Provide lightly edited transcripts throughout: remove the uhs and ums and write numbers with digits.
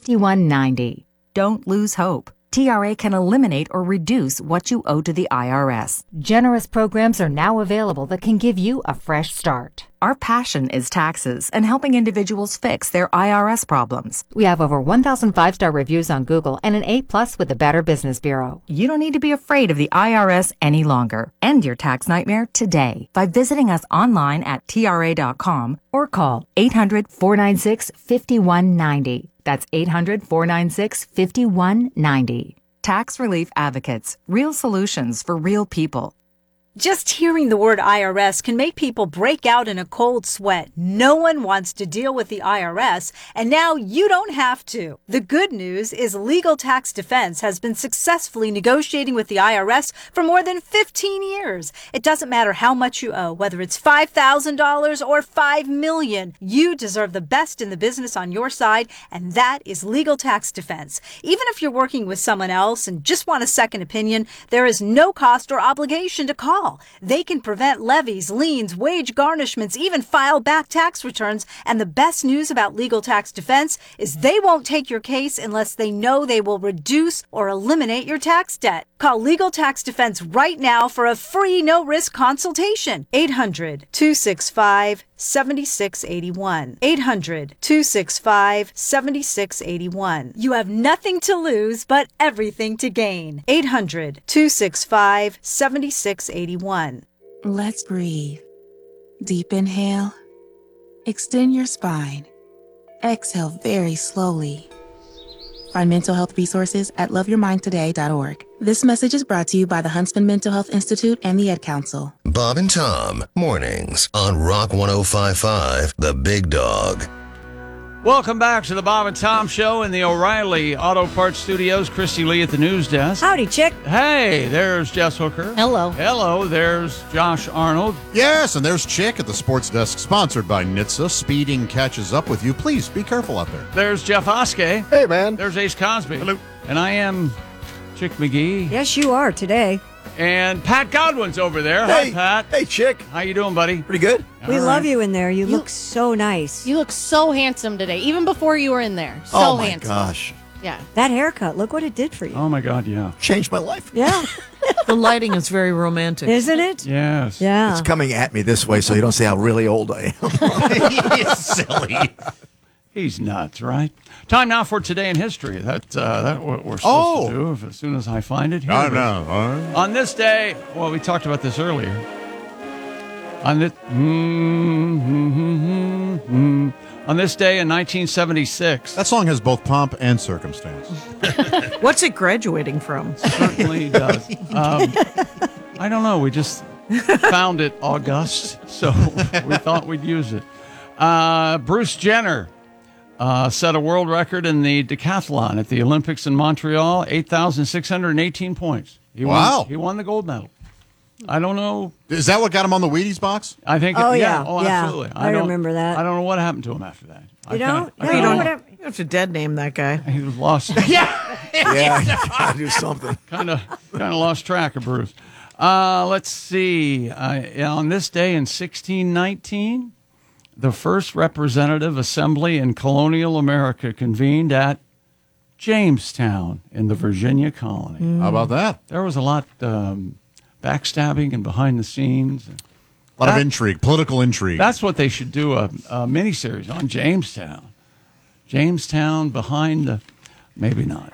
5190. Don't lose hope. TRA can eliminate or reduce what you owe to the IRS. Generous programs are now available that can give you a fresh start. Our passion is taxes and helping individuals fix their IRS problems. We have over 1,000 5-star reviews on Google and an A+ with the Better Business Bureau. You don't need to be afraid of the IRS any longer. End your tax nightmare today by visiting us online at TRA.com or call 800-496-5190. That's 800-496-5190. Tax Relief Advocates. Real solutions for real people. Just hearing the word IRS can make people break out in a cold sweat. No one wants to deal with the IRS, and now you don't have to. The good news is Legal Tax Defense has been successfully negotiating with the IRS for more than 15 years. It doesn't matter how much you owe, whether it's $5,000 or $5 million. You deserve the best in the business on your side, and that is Legal Tax Defense. Even if you're working with someone else and just want a second opinion, there is no cost or obligation to call. They can prevent levies, liens, wage garnishments, even file back tax returns. And the best news about Legal Tax Defense is they won't take your case unless they know they will reduce or eliminate your tax debt. Call Legal Tax Defense right now for a free no-risk consultation. 800-265-7681. 800-265-7681. You have nothing to lose but everything to gain. 800-265-7681. Let's breathe. Deep inhale. Extend your spine. Exhale very slowly. Find mental health resources at loveyourmindtoday.org. This message is brought to you by the Huntsman Mental Health Institute and the Ad Council. Bob and Tom, mornings on Rock 105.5, The Big Dog. Welcome back to the Bob and Tom Show in the O'Reilly Auto Parts Studios. Christy Lee at the news desk. Howdy, chick. Hey, there's Jess Hooker. Hello. Hello, there's Josh Arnold. Yes, and there's Chick at the sports desk, sponsored by NHTSA. Speeding catches up with you. Please be careful out there. There's Jeff Oskey. Hey, man. There's Ace Cosby. Hello. And I am Chick McGee. Yes, you are today. And Pat Godwin's over there. Hey. Hi, Pat. Hey, Chick. How you doing, buddy? Pretty good. We love you in there. You look so nice. You look so handsome today, even before you were in there. So Oh, my handsome. gosh. Yeah. That haircut, look what it did for you. Oh, my God, yeah. Changed my life. Yeah. The lighting is very romantic. Isn't it? Yes. Yeah. It's coming at me this way so you don't see how really old I am. Silly. He's nuts, right? Time now for Today in History. That's what we're supposed to do as soon as I find it. Here I it is. know. On this day, well, we talked about this earlier. On this, on this day in 1976. That song has both pomp and circumstance. What's it graduating from? Certainly does. I don't know. We just found it august, so we thought we'd use it. Bruce Jenner set a world record in the decathlon at the Olympics in Montreal, 8,618 points. He won the gold medal. I don't know. Is that what got him on the Wheaties box? I think. Oh, yeah. yeah. Oh, Yeah. absolutely. I remember that. I don't know what happened to him after that. You don't? You have to dead name that guy. He was lost. Yeah, you gotta do something. kind of lost track of Bruce. Let's see. On this day in 1619, the first representative assembly in colonial America convened at Jamestown in the Virginia colony. How about that? There was a lot backstabbing and behind the scenes. A lot of intrigue, political intrigue. That's what they should do, a miniseries on Jamestown. Jamestown behind the... Maybe not.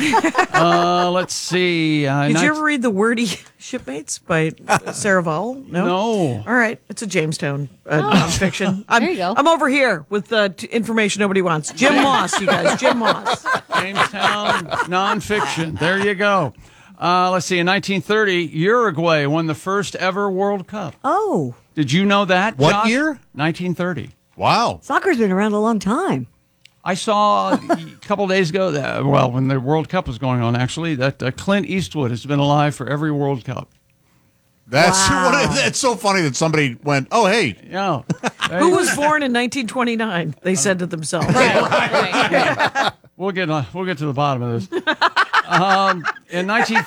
Let's see. Did you ever read The Wordy Shipmates by Sarah Vowell? No. All right. It's a Jamestown nonfiction. There you go. I'm over here with information nobody wants. Jim Moss, you guys. Jim Moss. Jamestown nonfiction. There you go. Let's see. In 1930, Uruguay won the first ever World Cup. Oh. Did you know that, What Josh? year? 1930. Wow. Soccer's been around a long time. I saw a couple days ago, that, well, when the World Cup was going on, actually, that Clint Eastwood has been alive for every World Cup. That's so funny that somebody went, oh, hey. Yeah. Who was born in 1929? They said to themselves. Right. We'll get to the bottom of this. In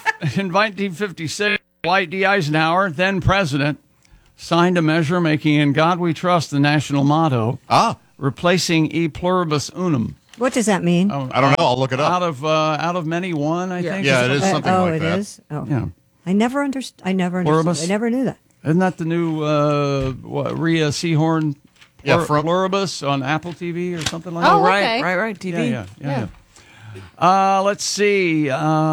1956, Dwight D. Eisenhower, then president, signed a measure making "In God We Trust" the national motto, replacing "E pluribus unum." What does that mean? I don't know. I'll look it up. Out of many, one, I think. Yeah, it is something like that. It is? Oh. Yeah. I never understood. I never knew that. Isn't that the new Rhea Seahorn Pluribus on Apple TV or something like that? Oh, okay. Right. TV. Yeah. Let's see.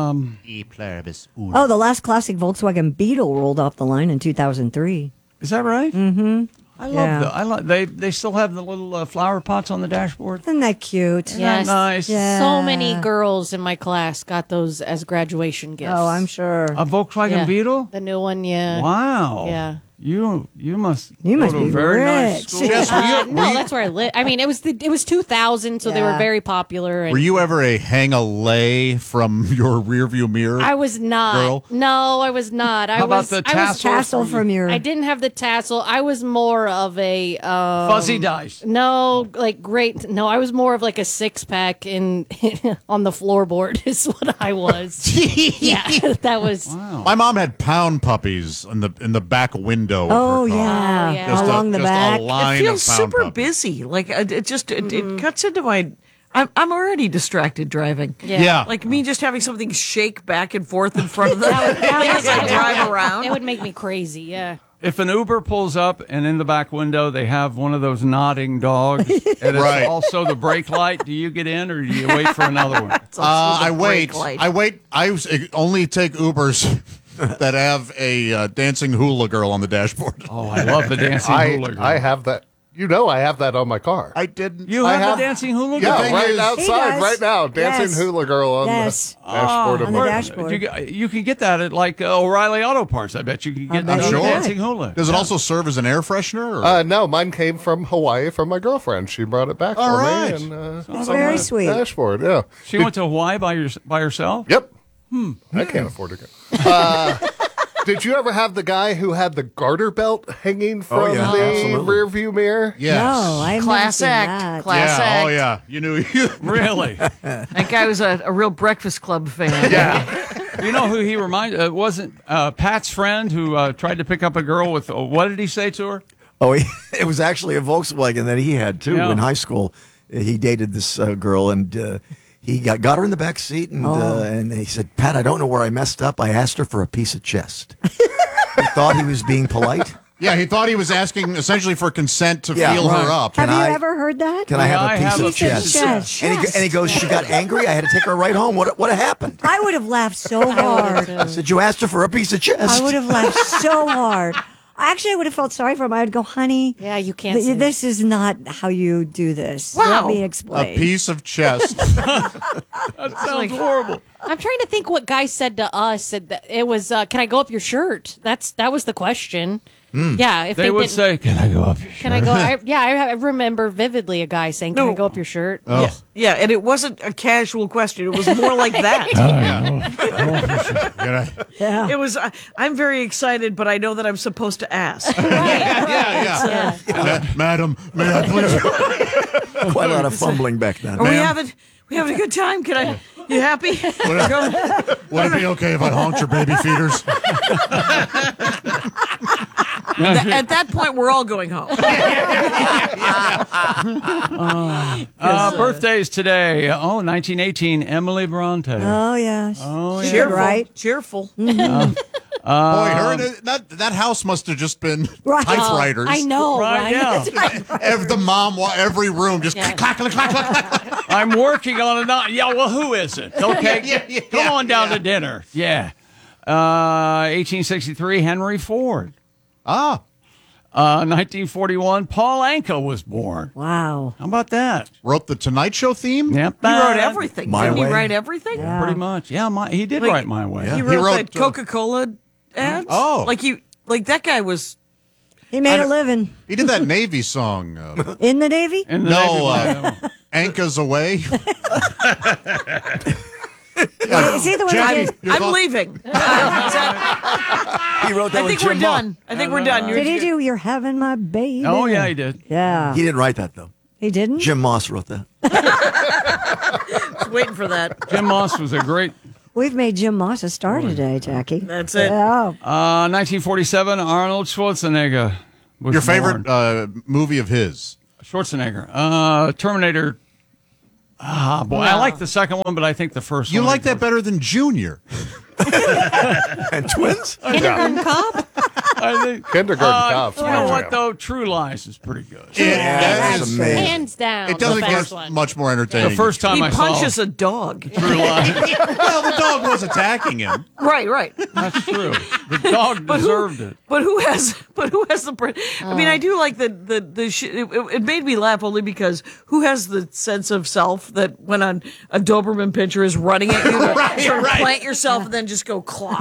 E pluribus. Oh, the last classic Volkswagen Beetle rolled off the line in 2003. Is that right? Mm-hmm. I love they still have the little flower pots on the dashboard. Isn't that cute? Isn't that nice? Yeah. So many girls in my class got those as graduation gifts. Oh, I'm sure. A Volkswagen Beetle? The new one, yeah. Wow. Yeah. You must You go must to a be very nice rich. school. Yes, No, that's where I live. I mean, it was 2000, so they were Yeah. very popular. And Were you ever a hang a lay from your rearview mirror? I was not. Girl? No, I was not. How about the Tassel from your. I didn't have the tassel. I was more of a Fuzzy dice. No, like great. No, I was more of like a 6-pack in on the floorboard. Is what I was. Yeah, that was. Wow. My mom had pound puppies in the back window. Oh of her car. yeah. yeah. Just Along the just back. A line It feels of pound super puppies. busy. Like it cuts into my. I'm already distracted driving. Yeah. Like me just having something shake back and forth in front of the as I drive around. It would make me crazy. Yeah. If an Uber pulls up and in the back window they have one of those nodding dogs, and it's Right. also the brake light, do you get in or do you wait for another one? I wait. I only take Ubers that have a dancing hula girl on the dashboard. Oh, I love the dancing hula girl. I have that. You know, I have that on my car. I didn't. You have the dancing hula girl? Yeah, thing right is- outside, He does. right now. Dancing Yes. hula girl on Yes. the dashboard of on the my dashboard. You can get that at like O'Reilly Auto Parts. I bet you can get bet a you could. dancing hula. Does it also serve as an air freshener? Or? No, mine came from Hawaii from my girlfriend. She brought it back All for right. me. And, That's on very the sweet. Dashboard, yeah. She went to Hawaii by herself? Yep. I can't afford to go. Did you ever have the guy who had the garter belt hanging from yeah, the absolutely. rearview mirror? Yes. No, I've never Class seen act. that. Class Yeah. act. Oh yeah. You knew. Really? That guy was a real Breakfast Club fan. You know who he reminded? It wasn't Pat's friend who tried to pick up a girl with, what did he say to her? Oh, it was actually a Volkswagen that he had too Yeah. in high school. He dated this girl, and he got her in the back seat, and he said, "Pat, I don't know where I messed up. I asked her for a piece of chest." He thought he was being polite. Yeah, he thought he was asking essentially for consent to Yeah, feel right. her up. Have Can you I- ever heard that? Can I Yeah, have I a piece have of a piece of chest? chest. And he goes, she got angry. I had to take her right home. What happened? I would have laughed so hard. I said, you asked her for a piece of chest. I would have laughed so hard. Actually, I would have felt sorry for him. I would go, honey. Yeah, you can't say This is not how you do this. Wow. Let me A explain. piece of chest. That sounds horrible. I'm trying to think what guy said to us. Said that it was, "Can I go up your shirt?" That was the question. Yeah, if They would didn't- say, "Can I go up your shirt?" "Can I go?" I remember vividly a guy saying, "Can I No. go up your shirt?" Yeah, and it wasn't a casual question. It was more like that. Yeah. It was, I'm very excited, but I know that I'm supposed to ask. Yeah. Madam, may I please? Quite a lot of fumbling back then. Are we having a good time? You happy? Would it be okay if I honked your baby feeders? At that point, we're all going home. Birthdays today. 1918, Emily Bronte. Oh, yes. Oh, She yeah. did Cheerful. right. Cheerful. Boy, that house must have just been Right. typewriters. I know, Right, right? yeah. The mom, every room, just Yeah. clack, clack, clack, clack, clack. I'm working on it. Yeah, well, who is it? Okay, come on down to dinner. Yeah. 1863, Henry Ford. 1941, Paul Anka was born. Wow. How about that? Wrote the Tonight Show theme? Yep. He wrote everything. My Didn't Way. he write everything? Yeah. Pretty much. Yeah, he did Like- write My Way. Yeah. He He wrote, wrote, the Coca-Cola ads. Oh. Like that guy was. He made a living He did that Navy song. in the Navy. In the No, Navy. Anka's Away. Is he the one Jackie, that did? your I'm thought- leaving. He wrote that I with think we're Jim done. I think we're done. Did he do You're Having My Baby? Oh, yeah, he did. Yeah. Moss. He didn't write that, though. He didn't? Jim Moss wrote that. Waiting for that. Jim Moss was a great. We've made Jim Moss a star today, Jackie. That's it. Yeah. 1947, Arnold Schwarzenegger was Your favorite born. movie of his? Schwarzenegger. Terminator. Boy, I like the second one, but I think the first one. You like that better than Junior? And twins? Kindergarten Cop? I think Kindergarten Cop. You know what though? True Lies is pretty good. Yeah, That's amazing. Hands down. It doesn't the get first one. much more entertaining. The first time He I punches saw a dog. True Lies. well, the dog was attacking him. Right. That's true. The dog deserved it. But who has the? I mean, I do like the it made me laugh only because who has the sense of self that when a Doberman pinscher is running at you, to sort of plant yourself and then just go clog.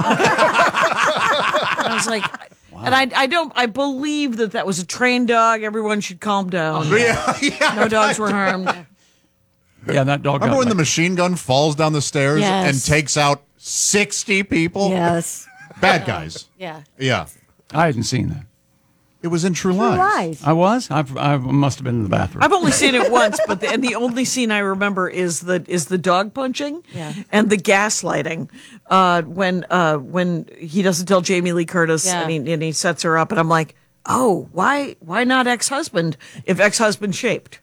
I was like, and I believe that was a trained dog. Everyone should calm down. Yeah. No dogs were harmed. Yeah, that dog. Remember when the machine gun falls down the stairs Yes. and takes out 60 people? Yes. Bad guys. Yeah. Yeah. I hadn't seen that. It was in True Lies. I was. I must have been in the bathroom. I've only seen it once, but the only scene I remember is the dog punching and the gaslighting when he doesn't tell Jamie Lee Curtis and he sets her up, and I'm like, oh, why not ex-husband if ex-husband shaped?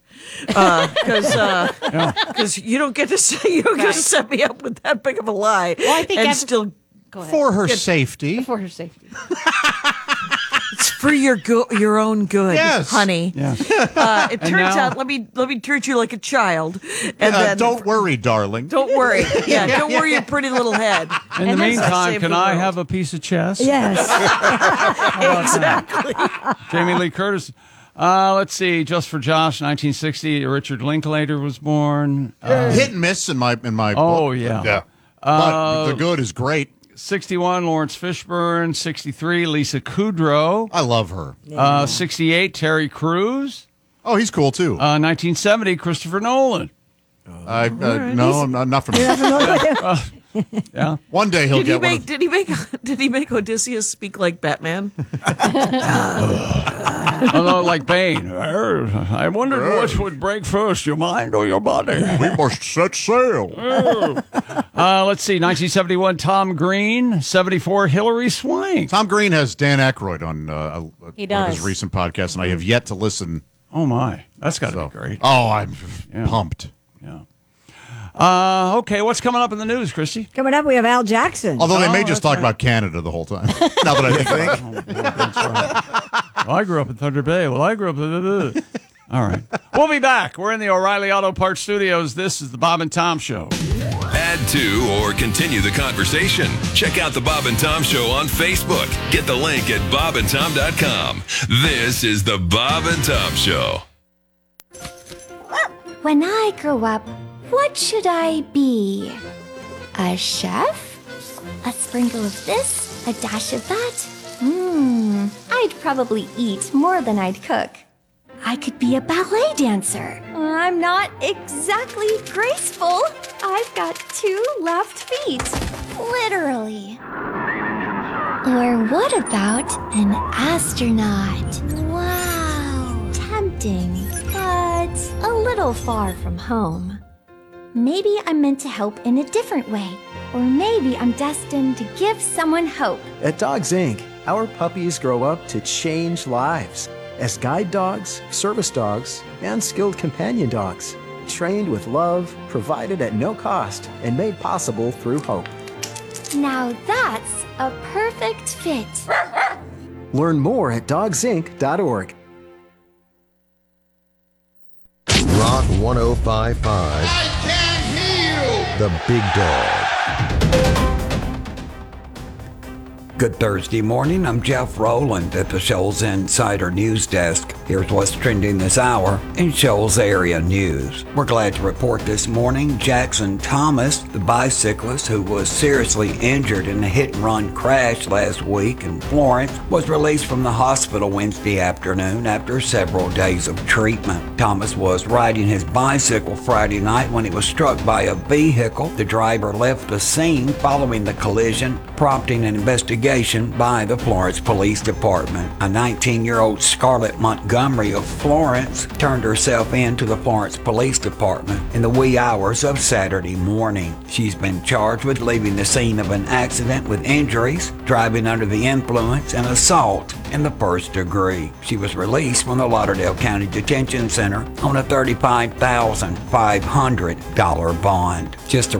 Because you don't get to set me up with that big of a lie. Well, I think still For her safety. For her safety. It's for your own good, honey. Yes. It turns out, let me treat you like a child, and then Don't worry, darling. don't worry. Yeah, don't worry your pretty little head. In the meantime, can I have a piece of chess? Yes. Exactly. Jamie Lee Curtis. Let's see. Just for Josh, 1960. Richard Linklater was born. Hit and miss in my Oh book. yeah. Yeah. But the good is great. 61. Lawrence Fishburne. 63. Lisa Kudrow. I love her. 68. Terry Crews. Oh, he's cool too. 1970. Christopher Nolan. No, I'm not familiar. Yeah. One day he'll get one. Did he make Odysseus speak like Batman? Although, like Bane. I wondered which would break first, your mind or your body. We must set sail. Let's see. 1971. Tom Green. 74. Hilary Swank. Tom Green has Dan Aykroyd on He one of does. his recent podcasts, and I have yet to listen. Oh my, that's got to be great. Oh, I'm pumped. Yeah. Okay, what's coming up in the news, Christy? Coming up, we have Al Jackson. Although they may just talk about Canada the whole time. Now that I think about it. Well, I grew up in Thunder Bay. Well, I grew up. All right. We'll be back. We're in the O'Reilly Auto Parts Studios. This is the Bob and Tom Show. Add to or continue the conversation. Check out the Bob and Tom Show on Facebook. Get the link at bobandtom.com. This is the Bob and Tom Show. When I grow up, what should I be? A chef? A sprinkle of this, a dash of that? I'd probably eat more than I'd cook. I could be a ballet dancer. I'm not exactly graceful. I've got 2 left feet. Literally. Or what about an astronaut? Wow. Tempting, but a little far from home. Maybe I'm meant to help in a different way. Or maybe I'm destined to give someone hope. At Dogs Inc., our puppies grow up to change lives as guide dogs, service dogs, and skilled companion dogs, trained with love, provided at no cost, and made possible through hope. Now that's a perfect fit. Learn more at dogsinc.org. Rock 105.5. I can't hear you. The Big Dog. Good Thursday morning. I'm Jeff Rowland at the Shoals Insider News Desk. Here's what's trending this hour in Shoals area news. We're glad to report this morning Jackson Thomas, the bicyclist who was seriously injured in a hit-and-run crash last week in Florence, was released from the hospital Wednesday afternoon after several days of treatment. Thomas was riding his bicycle Friday night when he was struck by a vehicle. The driver left the scene following the collision, prompting an investigation by the Florence Police Department. A 19-year-old Scarlett Montgomery Montgomery of Florence turned herself in to the Florence Police Department in the wee hours of Saturday morning. She's been charged with leaving the scene of an accident with injuries, driving under the influence, and assault in the first degree. She was released from the Lauderdale County Detention Center on a $35,500 bond. Just a